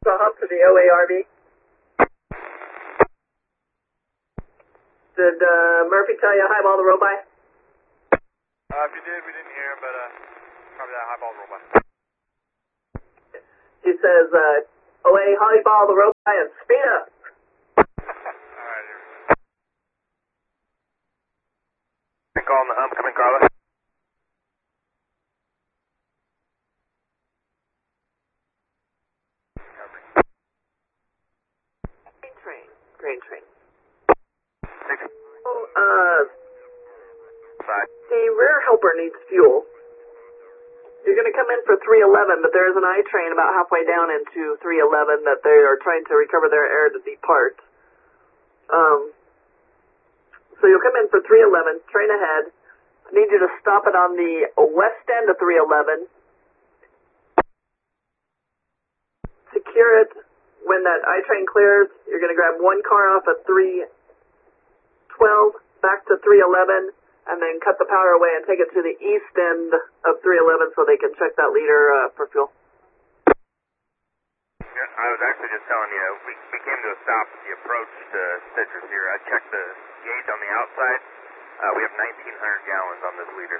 The hump to the OARB. Did Murphy tell you a highball to roll by? If you did, we didn't hear him, but probably that highball roll by. He says, OA highball to roll by and speed up. Alright, here we go. Calling the hump, coming Carla. Grain train. Six. Side. The rear helper needs fuel. You're going to come in for 311, but there is an I train about halfway down into 311 that they are trying to recover their air to depart. So you'll come in for 311, train ahead. I need you to stop it on the west end of 311. Secure it. When that I train clears, you're going to grab one car off at 312, back to 311, and then cut the power away and take it to the east end of 311 so they can check that leader for fuel. Yeah, I was actually just telling you, we came to a stop at the approach to Citrus here. I checked the gauge on the outside. We have 1,900 gallons on this leader.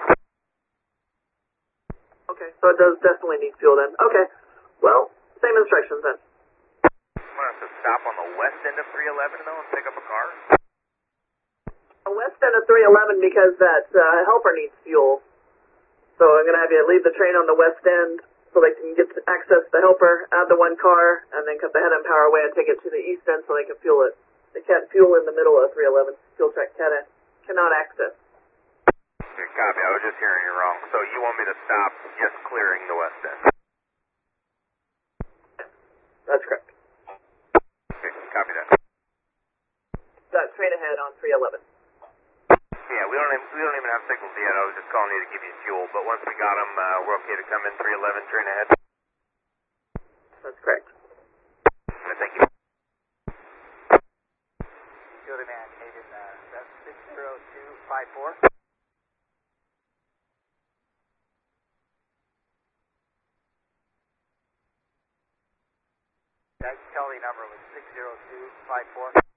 Okay, so it does definitely need fuel then. Okay, well, same instructions then. I'm going to have to stop on the west end of 311 though and pick up a car? West end of 311 because that helper needs fuel. So I'm going to have you leave the train on the west end so they can get to access the helper, add the one car, and then cut the head and power away and take it to the east end so they can fuel it. They can't fuel in the middle of 311. Fuel track cannot access. Good copy. I was just hearing you wrong. So you want me to stop just clearing the west end? That's correct. Okay, copy that. Train ahead on 311. Yeah, we don't even have signals yet. I was just calling you to give you fuel, but once we got them, we're okay to come in 311, train ahead. That's correct. Thank you. Field demand, Hayden, 60254. That Kelly number was 60254.